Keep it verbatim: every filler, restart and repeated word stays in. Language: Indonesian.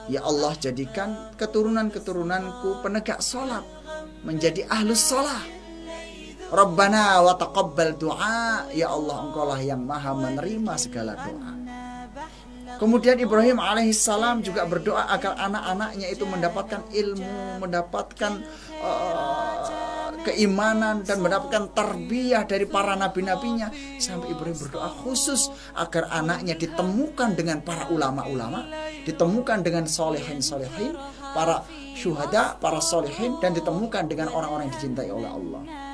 Ya Allah, jadikan keturunan-keturunanku penegak sholat, menjadi ahlus sholat. Rabbana wa taqabbal du'a. Ya Allah, engkaulah yang maha menerima segala doa. Kemudian Ibrahim alaihissalam juga berdoa agar anak-anaknya itu mendapatkan ilmu, mendapatkan uh, keimanan, dan mendapatkan tarbiyah dari para nabi-nabinya. Sampai Ibrahim berdoa khusus agar anaknya ditemukan dengan para ulama-ulama, ditemukan dengan solehin-solehin, para syuhada, para solehin, dan ditemukan dengan orang-orang yang dicintai oleh Allah.